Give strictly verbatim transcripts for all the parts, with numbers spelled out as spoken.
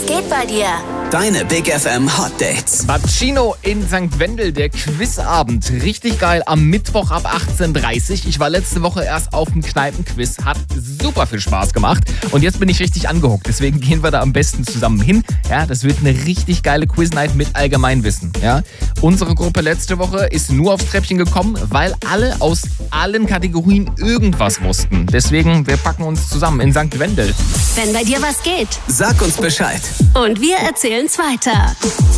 Was geht bei dir? Deine Big F M Hot Dates. Bacino in Sankt Wendel, der Quizabend. Richtig geil, am Mittwoch ab achtzehn Uhr dreißig. Ich war letzte Woche erst auf dem Kneipenquiz, hat super viel Spaß gemacht. Und jetzt bin ich richtig angehuckt, deswegen gehen wir da am besten zusammen hin. Ja, das wird eine richtig geile Quiz-Night mit Allgemeinwissen. Ja. Unsere Gruppe letzte Woche ist nur aufs Treppchen gekommen, weil alle aus allen Kategorien irgendwas wussten. Deswegen, wir packen uns zusammen in Sankt Wendel. Wenn bei dir was geht. Sag uns Bescheid. Und wir erzählen's weiter.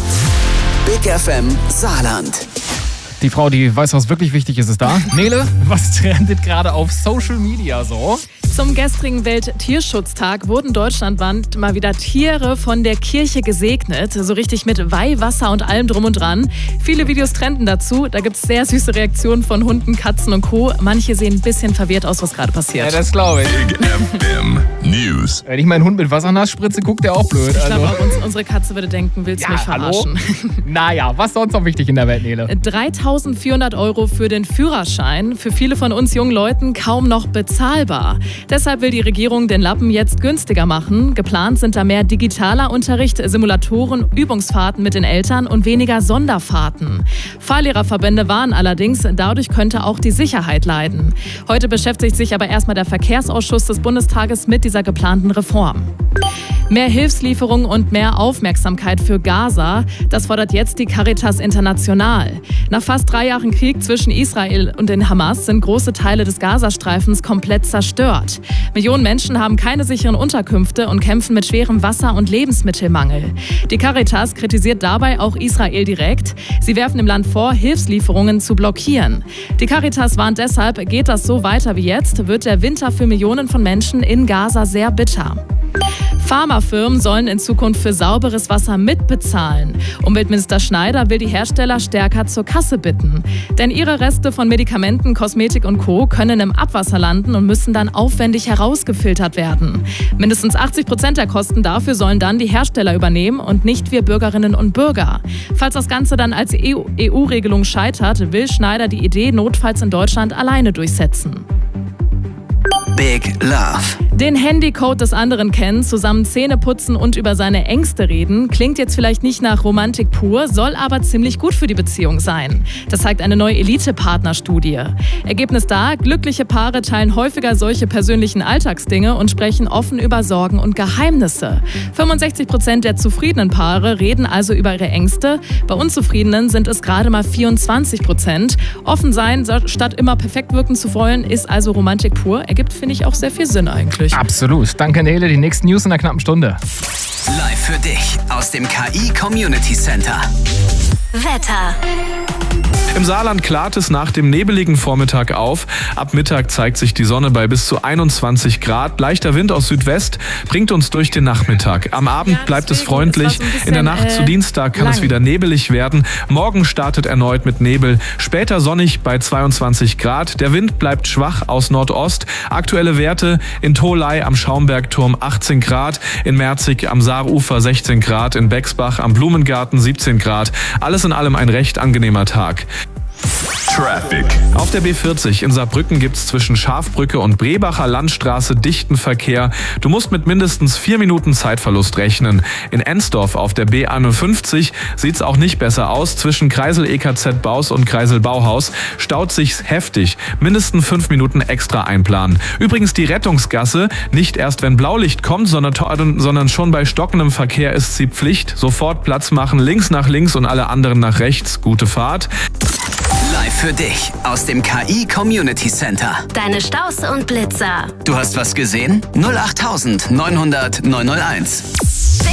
Big F M Saarland. Die Frau, die weiß, was wirklich wichtig ist, ist da. Nele, was trendet gerade auf Social Media so? Zum gestrigen Welttierschutztag wurden deutschlandweit mal wieder Tiere von der Kirche gesegnet. So richtig mit Weihwasser und allem drum und dran. Viele Videos trenden dazu. Da gibt es sehr süße Reaktionen von Hunden, Katzen und Co. Manche sehen ein bisschen verwirrt aus, was gerade passiert. Ja, das glaube ich. Big F M News. Wenn ich meinen Hund mit Wasser nass spritze, guckt der auch blöd. Ich glaube Also. auch, uns, unsere Katze würde denken, willst du Ja, mich verarschen? Naja, was sonst noch wichtig in der Welt, Nele? dreitausendvierhundert Euro für den Führerschein. Für viele von uns jungen Leuten kaum noch bezahlbar. Deshalb will die Regierung den Lappen jetzt günstiger machen. Geplant sind da mehr digitaler Unterricht, Simulatoren, Übungsfahrten mit den Eltern und weniger Sonderfahrten. Fahrlehrerverbände warnen allerdings, dadurch könnte auch die Sicherheit leiden. Heute beschäftigt sich aber erstmal der Verkehrsausschuss des Bundestages mit dieser geplanten Reform. Mehr Hilfslieferung und mehr Aufmerksamkeit für Gaza, das fordert jetzt die Caritas International. Nach fast drei Jahren Krieg zwischen Israel und den Hamas sind große Teile des Gazastreifens komplett zerstört. Millionen Menschen haben keine sicheren Unterkünfte und kämpfen mit schwerem Wasser- und Lebensmittelmangel. Die Caritas kritisiert dabei auch Israel direkt. Sie werfen dem Land vor, Hilfslieferungen zu blockieren. Die Caritas warnt deshalb, geht das so weiter wie jetzt, wird der Winter für Millionen von Menschen in Gaza sehr bitter. Pharmafirmen sollen in Zukunft für sauberes Wasser mitbezahlen. Umweltminister Schneider will die Hersteller stärker zur Kasse bitten. Denn ihre Reste von Medikamenten, Kosmetik und Co. können im Abwasser landen und müssen dann aufwendig herausgefiltert werden. Mindestens achtzig Prozent der Kosten dafür sollen dann die Hersteller übernehmen und nicht wir Bürgerinnen und Bürger. Falls das Ganze dann als E U-Regelung scheitert, will Schneider die Idee notfalls in Deutschland alleine durchsetzen. Big Love. Den Handycode des anderen kennen, zusammen Zähne putzen und über seine Ängste reden, klingt jetzt vielleicht nicht nach Romantik pur, soll aber ziemlich gut für die Beziehung sein. Das zeigt eine neue Elite-Partner-Studie. Ergebnis da, glückliche Paare teilen häufiger solche persönlichen Alltagsdinge und sprechen offen über Sorgen und Geheimnisse. fünfundsechzig Prozent der zufriedenen Paare reden also über ihre Ängste, bei Unzufriedenen sind es gerade mal vierundzwanzig Prozent. Offen sein, statt immer perfekt wirken zu wollen, ist also Romantik pur, ergibt, finde ich, auch sehr viel Sinn eigentlich. Absolut. Danke, Nele. Die nächsten News in einer knappen Stunde. Live für dich aus dem K I Community Center. Wetter. Im Saarland klart es nach dem nebeligen Vormittag auf. Ab Mittag zeigt sich die Sonne bei bis zu einundzwanzig Grad. Leichter Wind aus Südwest bringt uns durch den Nachmittag. Am Abend Ja, bleibt es deswegen, freundlich. es war so ein bisschen, In der Nacht äh, zu Dienstag kann lang. es wieder nebelig werden. Morgen startet erneut mit Nebel. Später sonnig bei zweiundzwanzig Grad. Der Wind bleibt schwach aus Nordost. Aktuelle Werte in Tholey am Schaumbergturm achtzehn Grad. In Merzig am Saarufer sechzehn Grad. In Bexbach am Blumengarten siebzehn Grad. Alles in allem ein recht angenehmer Tag. Traffic. Auf der B vierzig in Saarbrücken gibt's zwischen Schafbrücke und Brebacher Landstraße dichten Verkehr. Du musst mit mindestens vier Minuten Zeitverlust rechnen. In Ensdorf auf der B einundfünfzig sieht's auch nicht besser aus. Zwischen Kreisel E K Z Baus und Kreisel Bauhaus staut sich's heftig. Mindestens fünf Minuten extra einplanen. Übrigens die Rettungsgasse, nicht erst wenn Blaulicht kommt, sondern, sondern schon bei stockendem Verkehr ist sie Pflicht. Sofort Platz machen, links nach links und alle anderen nach rechts. Gute Fahrt. Live für dich aus dem K I Community Center. Deine Staus und Blitzer. Du hast was gesehen? null acht neunhundert neunhunderteins.